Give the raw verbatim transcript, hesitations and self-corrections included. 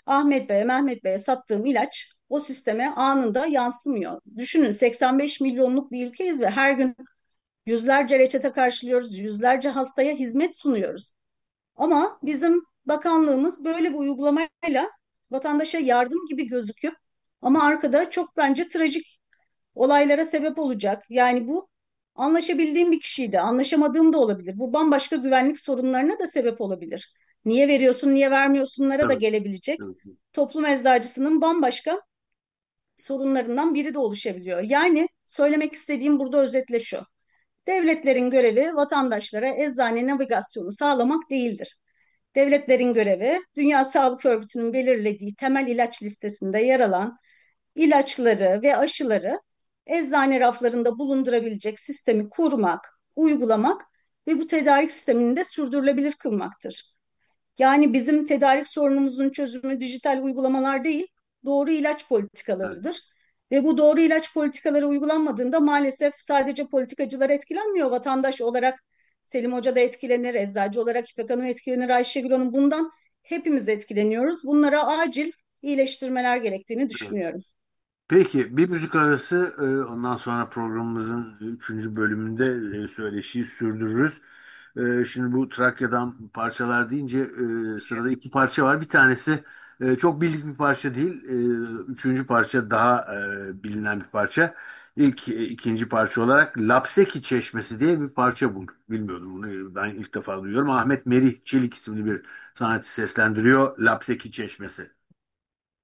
Ahmet Bey'e, Mehmet Bey'e sattığım ilaç o sisteme anında yansımıyor. Düşünün seksen beş milyonluk bir ülkeyiz ve her gün yüzlerce reçete karşılıyoruz, yüzlerce hastaya hizmet sunuyoruz. Ama bizim bakanlığımız böyle bir uygulamayla vatandaşa yardım gibi gözüküp ama arkada çok bence trajik olaylara sebep olacak. Yani bu anlaşabildiğim bir kişiydi, anlaşamadığım da olabilir. Bu bambaşka güvenlik sorunlarına da sebep olabilir. Niye veriyorsun, niye vermiyorsunlara da Tabii. gelebilecek. Evet. Toplum eczacısının bambaşka sorunlarından biri de oluşabiliyor. Yani söylemek istediğim burada özetle şu. Devletlerin görevi vatandaşlara eczane navigasyonu sağlamak değildir. Devletlerin görevi Dünya Sağlık Örgütü'nün belirlediği temel ilaç listesinde yer alan ilaçları ve aşıları eczane raflarında bulundurabilecek sistemi kurmak, uygulamak ve bu tedarik sistemini de sürdürülebilir kılmaktır. Yani bizim tedarik sorunumuzun çözümü dijital uygulamalar değil, doğru ilaç Evet. politikalarıdır. Ve bu doğru ilaç politikaları uygulanmadığında maalesef sadece politikacılar etkilenmiyor. Vatandaş olarak Selim Hoca da etkilenir, eczacı olarak İpek Hanım etkilenir, Ayşegül Hanım bundan hepimiz etkileniyoruz. Bunlara acil iyileştirmeler gerektiğini Evet. düşünüyorum. Peki bir müzik arası, e, ondan sonra programımızın üçüncü bölümünde e, söyleşiyi sürdürürüz. E, Şimdi bu Trakya'dan parçalar deyince e, sırada iki parça var. Bir tanesi e, çok bildik bir parça değil. E, Üçüncü parça daha e, bilinen bir parça. İlk e, ikinci parça olarak Lapseki Çeşmesi diye bir parça buldum. Bilmiyordum bunu. Ben ilk defa duyuyorum. Ahmet Merih Çelik isimli bir sanatçı seslendiriyor Lapseki Çeşmesi.